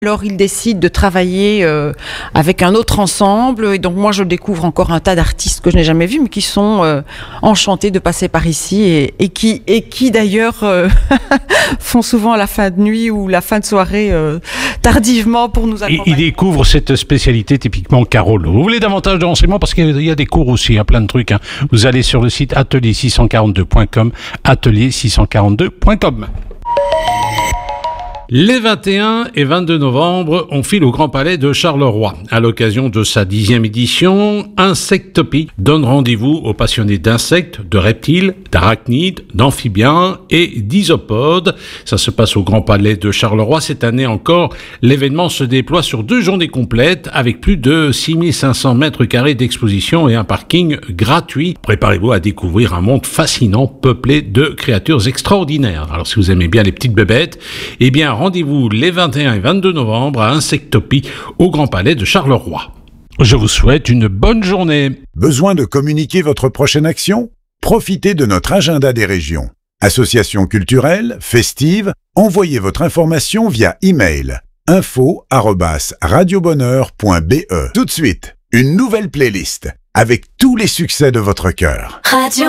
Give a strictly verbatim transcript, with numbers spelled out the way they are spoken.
Alors il décide de travailler euh, avec un autre ensemble et donc moi je découvre encore un tas d'artistes que je n'ai jamais vus mais qui sont euh, enchantés de passer par ici et, et qui, et qui d'ailleurs euh, font souvent la fin de nuit ou la fin de soirée euh, tardivement pour nous accompagner. Il découvre cette spécialité typiquement Carolo. Vous voulez davantage de renseignements parce qu'il y a des cours aussi, hein, plein de trucs. Hein. Vous allez sur le site atelier six cent quarante-deux point com, atelier six cent quarante-deux point com. Les vingt et un et vingt-deux novembre, on file au Grand Palais de Charleroi. À l'occasion de sa dixième édition, Insectopie donne rendez-vous aux passionnés d'insectes, de reptiles, d'arachnides, d'amphibiens et d'isopodes. Ça se passe au Grand Palais de Charleroi. Cette année encore, l'événement se déploie sur deux journées complètes avec plus de six mille cinq cents mètres carrés d'exposition et un parking gratuit. Préparez-vous à découvrir un monde fascinant peuplé de créatures extraordinaires. Alors si vous aimez bien les petites bébêtes, eh bien rendez-vous les vingt et un et vingt-deux novembre à Insectopie au Grand Palais de Charleroi. Je vous souhaite une bonne journée. Besoin de communiquer votre prochaine action ? Profitez de notre agenda des régions. Associations culturelles, festives, envoyez votre information via email info arobase radiobonheur point b e. Tout de suite, une nouvelle playlist avec tous les succès de votre cœur. Radio